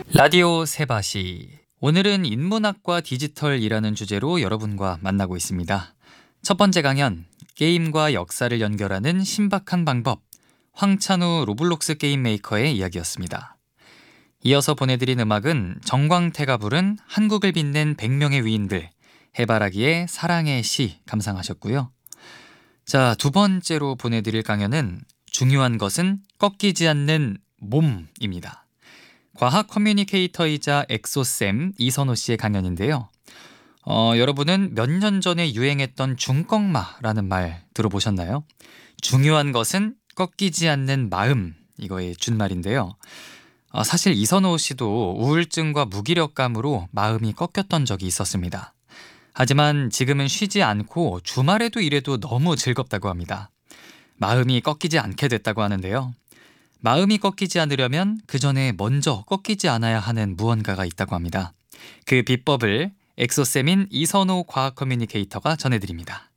라디오 세바시. 오늘은 인문학과 디지털이라는 주제로 여러분과 만나고 있습니다. 첫 번째 강연, 게임과 역사를 연결하는 신박한 방법, 황찬우 로블록스 게임 메이커의 이야기였습니다. 이어서 보내드린 음악은 정광태가 부른 한국을 빛낸 100명의 위인들, 해바라기의 사랑의 시 감상하셨고요. 자, 두 번째로 보내드릴 강연은 중요한 것은 꺾이지 않는 몸입니다. 과학 커뮤니케이터이자 엑소쌤 이선호 씨의 강연인데요. 여러분은 몇 년 전에 유행했던 중꺾마라는 말 들어보셨나요? 중요한 것은 꺾이지 않는 마음, 이거의 준말인데요. 사실 이선호 씨도 우울증과 무기력감으로 마음이 꺾였던 적이 있었습니다. 하지만 지금은 쉬지 않고 주말에도 일해도 너무 즐겁다고 합니다. 마음이 꺾이지 않게 됐다고 하는데요. 마음이 꺾이지 않으려면 그 전에 먼저 꺾이지 않아야 하는 무언가가 있다고 합니다. 그 비법을 엑소쌤인 이선호 과학 커뮤니케이터가 전해드립니다.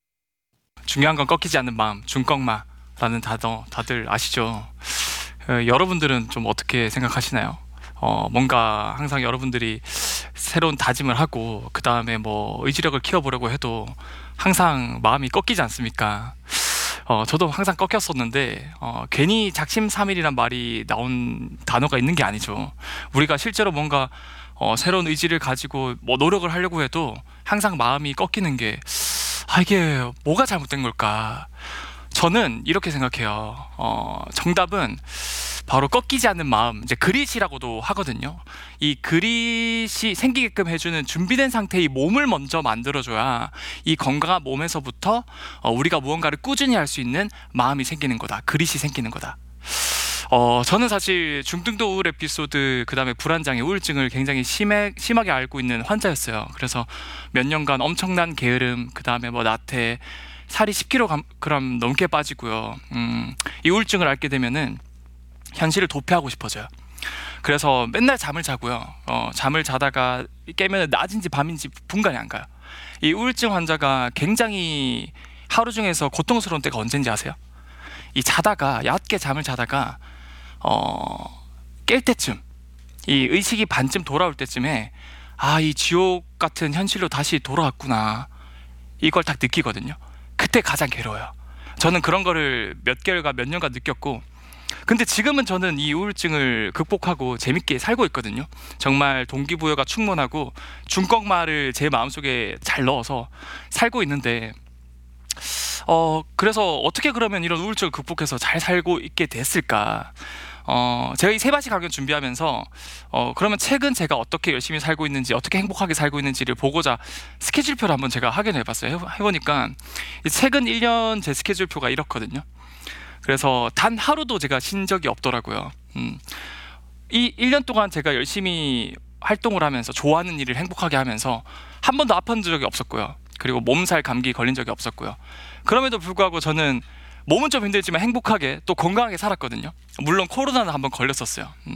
중요한 건 꺾이지 않는 마음, 중꺾마라는 단어 다들 아시죠? 여러분들은 좀 어떻게 생각하시나요? 뭔가 항상 여러분들이 새로운 다짐을 하고 그 다음에 뭐 의지력을 키워보려고 해도 항상 마음이 꺾이지 않습니까? 저도 항상 꺾였었는데 괜히 작심삼일이란 말이 나온 단어가 있는 게 아니죠. 우리가 실제로 뭔가 새로운 의지를 가지고 뭐 노력을 하려고 해도 항상 마음이 꺾이는 게 이게 뭐가 잘못된 걸까? 저는 이렇게 생각해요. 정답은 바로 꺾이지 않는 마음, 이제 그릿이라고도 하거든요. 이 그릿이 생기게끔 해주는 준비된 상태의 몸을 먼저 만들어줘야 이 건강한 몸에서부터 우리가 무언가를 꾸준히 할 수 있는 마음이 생기는 거다. 그릿이 생기는 거다. 저는 사실 중등도 우울 에피소드, 그 다음에 불안장애, 우울증을 굉장히 심하게 앓고 있는 환자였어요. 그래서 몇 년간 엄청난 게으름, 그 다음에 뭐 나태, 살이 10kg 넘게 빠지고요. 이 우울증을 앓게 되면은 현실을 도피하고 싶어져요. 그래서 맨날 잠을 자고요. 잠을 자다가 깨면 낮인지 밤인지 분간이 안 가요. 이 우울증 환자가 굉장히 하루 중에서 고통스러운 때가 언제인지 아세요? 이 자다가 얕게 잠을 자다가 깰 때쯤, 이 의식이 반쯤 돌아올 때쯤에 이 지옥 같은 현실로 다시 돌아왔구나, 이걸 딱 느끼거든요. 그때 가장 괴로워요. 저는 그런 거를 몇 개월과 몇 년간 느꼈고, 근데 지금은 저는 이 우울증을 극복하고 재밌게 살고 있거든요. 정말 동기부여가 충만하고 중꺾마를 제 마음속에 잘 넣어서 살고 있는데, 그래서 어떻게 그러면 이런 우울증을 극복해서 잘 살고 있게 됐을까? 제가 이 세바시 강연 준비하면서 그러면 최근 제가 어떻게 열심히 살고 있는지, 어떻게 행복하게 살고 있는지를 보고자 스케줄표를 한번 제가 확인해 봤어요. 해보니까 최근 1년 제 스케줄표가 이렇거든요. 그래서 단 하루도 제가 쉰 적이 없더라고요. 이 1년 동안 제가 열심히 활동을 하면서 좋아하는 일을 행복하게 하면서 한 번도 아픈 적이 없었고요. 그리고 몸살, 감기 걸린 적이 없었고요. 그럼에도 불구하고 저는 몸은 좀 힘들지만 행복하게 또 건강하게 살았거든요. 물론 코로나는 한번 걸렸었어요.